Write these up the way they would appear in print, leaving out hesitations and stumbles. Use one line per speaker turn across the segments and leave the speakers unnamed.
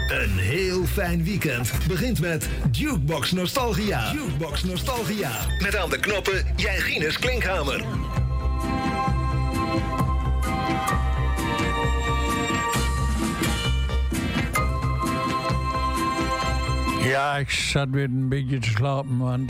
Een heel fijn weekend begint met Jukebox Nostalgia. Jukebox Nostalgia. Met aan de knoppen Jijgines Klinkhamer.
Ja, ik zat weer een beetje te slapen, want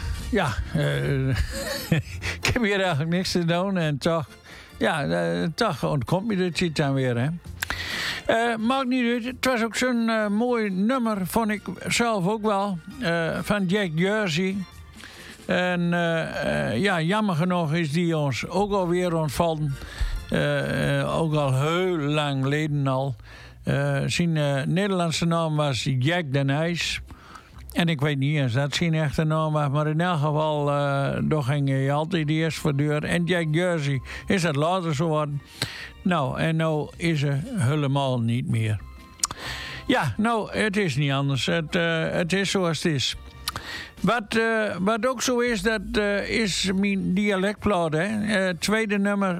ik heb hier eigenlijk niks te doen en toch ontkomt me dit zit dan weer, hè. Maakt niet uit, het was ook zo'n mooi nummer, vond ik zelf ook wel, van Jack Jersey. En jammer genoeg is die ons ook alweer ontvallen, ook al heel lang geleden al. Zijn Nederlandse naam was Jack den IJs. En ik weet niet eens dat zijn echte naam was, maar in elk geval, daar ging hij altijd eerst voor deur. En Jack Jersey is dat later zo geworden. Nou, en nou is er helemaal niet meer. Ja, nou, het is niet anders. Het is zoals het is. Wat ook zo is, dat is mijn dialectplaat. Tweede nummer,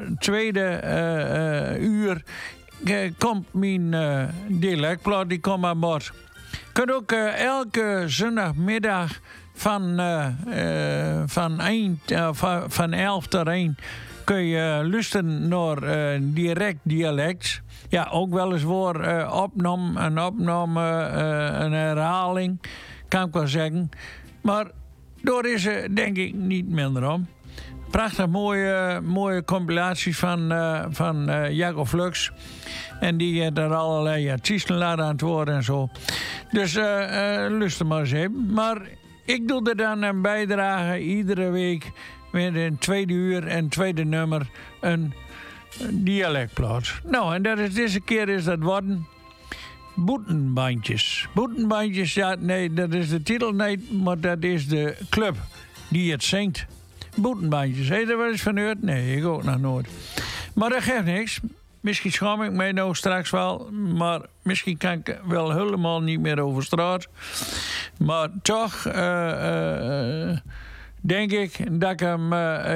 uur, komt mijn dialectplaat, die komt aan bod. Je kunt ook elke zondagmiddag van 11 tot 1 kun je luisteren naar direct dialect. Ja, ook wel eens voor een herhaling, kan ik wel zeggen. Maar daar is er denk ik niet minder om. Prachtig mooie compilaties van Jacob Flux. En die heeft er allerlei artiesten laten aan het worden en zo. Dus luister maar eens even. Maar ik doe er dan een bijdrage iedere week met een tweede uur en tweede nummer een dialectplaat. Nou, en deze keer is dat worden Boetenbandjes. Boetenbandjes, ja, nee, dat is de titel niet, maar dat is de club die het zingt. Boetenbandjes, heb je er wel eens van gehoord? Nee, ik ook nog nooit. Maar dat geeft niks. Misschien schaam ik mij nou straks wel, maar misschien kan ik wel helemaal niet meer over straat. Maar toch denk ik dat ik hem